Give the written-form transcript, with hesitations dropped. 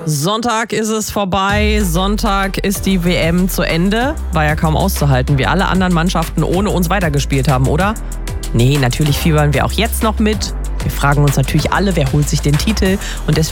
Sonntag ist es vorbei, Sonntag ist die WM zu Ende. War ja kaum auszuhalten, wie alle anderen Mannschaften ohne uns weitergespielt haben, oder? Nee, natürlich fiebern wir auch jetzt noch mit. Wir fragen uns natürlich alle, wer holt sich den Titel und deswegen